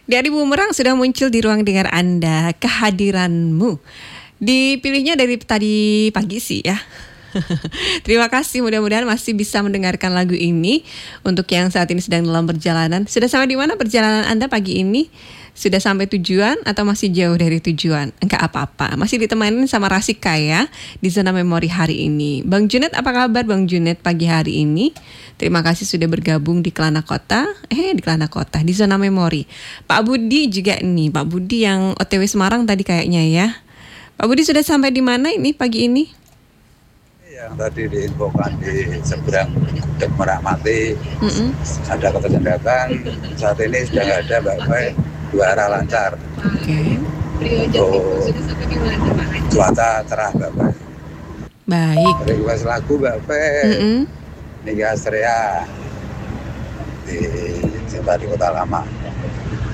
Dari Bumerang sudah muncul di ruang dengar Anda, kehadiranmu. Dipilihnya dari tadi pagi sih ya. Terima kasih, mudah-mudahan masih bisa mendengarkan lagu ini. Untuk yang saat ini sedang dalam perjalanan, sudah sampai di mana perjalanan Anda pagi ini? Sudah sampai tujuan atau masih jauh dari tujuan? Enggak apa-apa, masih ditemani sama Rasika ya di Zona Memori hari ini. Bang Junet, apa kabar Bang Junet pagi hari ini? Terima kasih sudah bergabung di Kelana Kota. Di Kelana Kota, di Zona Memori. Pak Budi juga nih, Pak Budi yang OTW Semarang tadi kayaknya ya. Pak Budi sudah sampai di mana ini pagi ini? Yang tadi diinfokan di seberang Dek Merak-Mati ada keterlambatan. Saat ini sudah nggak ada, Mbak Fai, dua arah lancar. Oke. Cuaca cerah, Mbak Fai. Baik. Request lagu Mbak Fai. Nika Astrea di Cinta di Kota Lama.